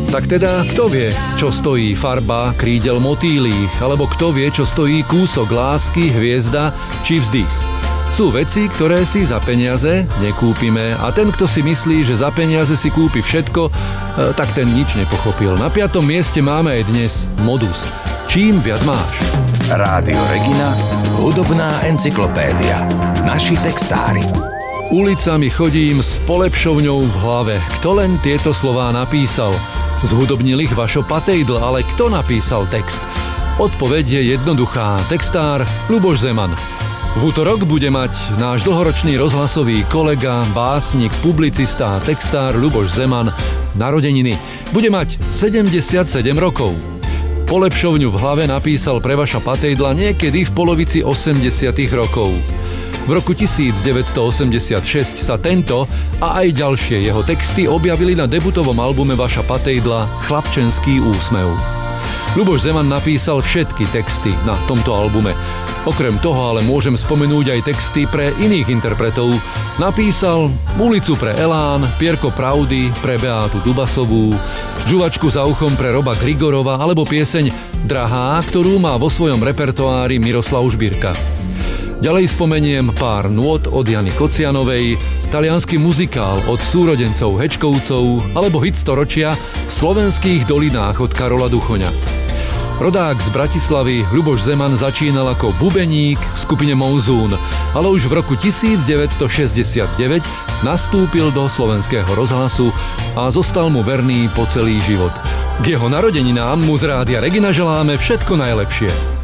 Tak teda, kto vie, čo stojí farba, krídel motýlí, alebo kto vie, čo stojí kúsok lásky, hviezda či vzdych. Sú veci, ktoré si za peniaze nekúpime a ten, kto si myslí, že za peniaze si kúpi všetko, tak ten nič nepochopil. Na 5. mieste máme aj dnes modus. Čím viac máš? Rádio Regina, hudobná encyklopédia. Naši textári. Ulicami chodím s polepšovňou v hlave. Kto len tieto slová napísal? Zhudobnil ich Vašo Patejdl, ale kto napísal text? Odpoveď je jednoduchá. Textár Ľuboš Zeman. V útorok bude mať náš dlhoročný rozhlasový kolega, básnik, publicista a textár Ľuboš Zeman narodeniny. Bude mať 77 rokov. Polepšovňu v hlave napísal pre Vaša Patejdla niekedy v polovici 80. rokov. V roku 1986 sa tento a aj ďalšie jeho texty objavili na debutovom albume Vaša Patejdla Chlapčenský úsmev. Ľuboš Zeman napísal všetky texty na tomto albume. Okrem toho ale môžem spomenúť aj texty pre iných interpretov. Napísal Ulicu pre Elán, Pierko Pravdy pre Beátu Dubasovú, Žuvačku za uchom pre Roba Grigorova alebo pieseň Drahá, ktorú má vo svojom repertoári Miroslav Žbírka. Ďalej spomeniem pár nôt od Jany Kocianovej, taliansky muzikál od súrodencov Hečkovcov alebo hit storočia v slovenských dolinách od Karola Duchoňa. Rodák z Bratislavy Ľuboš Zeman začínal ako bubeník v skupine Monzún, ale už v roku 1969 nastúpil do slovenského rozhlasu a zostal mu verný po celý život. K jeho narodeninám mu z Rádia Regina želáme všetko najlepšie.